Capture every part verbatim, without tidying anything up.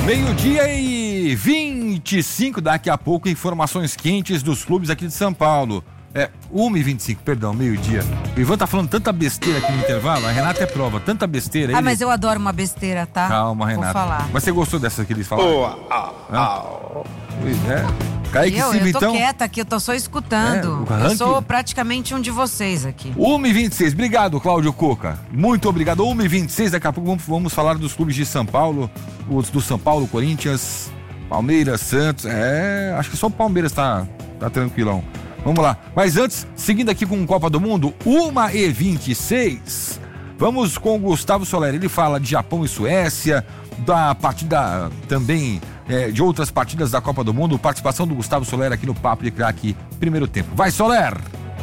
Meio-dia e vinte e cinco, daqui a pouco, informações quentes dos clubes aqui de São Paulo. É, uma e vinte e cinco, perdão, meio-dia. O Ivan tá falando tanta besteira aqui no intervalo, a Renata é prova, tanta besteira aí. Ah, mas eu adoro uma besteira, tá? Calma, Renata. Vou falar. Mas você gostou dessa que eles falaram? Boa. Ah, ah. É. Kaique eu, Silva, eu tô então... quieta aqui, eu tô só escutando. É, eu sou praticamente um de vocês aqui. uma e vinte e seis, obrigado, Cláudio Coca. Muito obrigado. uma e vinte e seis, daqui a pouco vamos, vamos falar dos clubes de São Paulo, os do São Paulo, Corinthians, Palmeiras, Santos. É, acho que só o Palmeiras tá, tá tranquilão. Vamos lá. Mas antes, seguindo aqui com Copa do Mundo, uma e vinte e seis. Vamos com o Gustavo Soler. Ele fala de Japão e Suécia, da partida também é, de outras partidas da Copa do Mundo. Participação do Gustavo Soler aqui no Papo de Craque, primeiro tempo. Vai, Soler!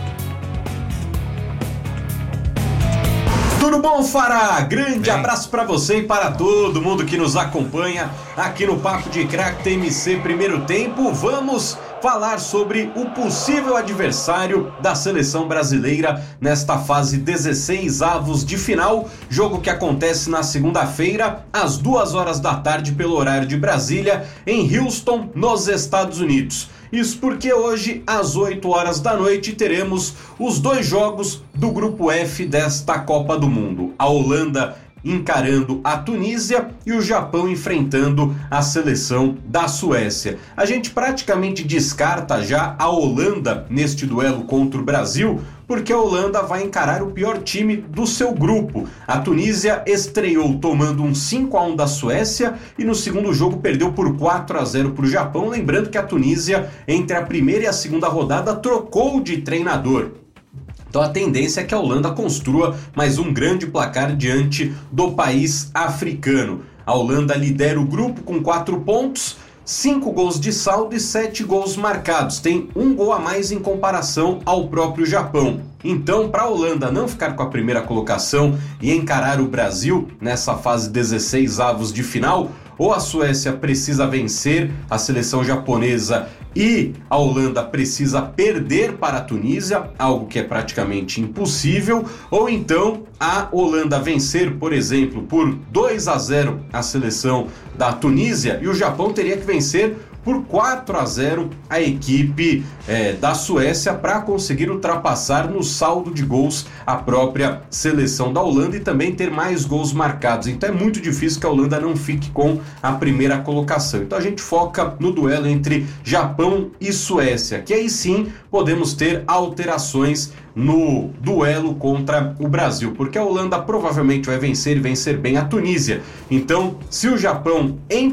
Tudo bom, Fará? Grande Bem. abraço para você e para todo mundo que nos acompanha aqui no Papo de Craque T M C Primeiro Tempo. Vamos falar sobre o possível adversário da seleção brasileira nesta fase dezesseis avos de final, jogo que acontece na segunda-feira, às duas horas da tarde, pelo horário de Brasília, em Houston, nos Estados Unidos. Isso porque hoje, às oito horas da noite, teremos os dois jogos do Grupo F desta Copa do Mundo. A Holanda encarando a Tunísia e o Japão enfrentando a seleção da Suécia. A gente praticamente descarta já a Holanda neste duelo contra o Brasil, porque a Holanda vai encarar o pior time do seu grupo. A Tunísia estreou tomando um cinco a um da Suécia e no segundo jogo perdeu por quatro a zero para o Japão. Lembrando que a Tunísia, entre a primeira e a segunda rodada, trocou de treinador. Então a tendência é que a Holanda construa mais um grande placar diante do país africano. A Holanda lidera o grupo com quatro pontos, cinco gols de saldo e sete gols marcados. Tem um gol a mais em comparação ao próprio Japão. Então, para a Holanda não ficar com a primeira colocação e encarar o Brasil nessa fase dezesseis avos de final, ou a Suécia precisa vencer a seleção japonesa e a Holanda precisa perder para a Tunísia, algo que é praticamente impossível, ou então a Holanda vencer, por exemplo, por dois a zero a seleção da Tunísia e o Japão teria que vencer por quatro a zero a equipe é, da Suécia para conseguir ultrapassar no saldo de gols a própria seleção da Holanda e também ter mais gols marcados. Então é muito difícil que a Holanda não fique com a primeira colocação. Então a gente foca no duelo entre Japão e Suécia, que aí sim podemos ter alterações no duelo contra o Brasil, porque a Holanda provavelmente vai vencer e vencer bem a Tunísia. Então, se o Japão em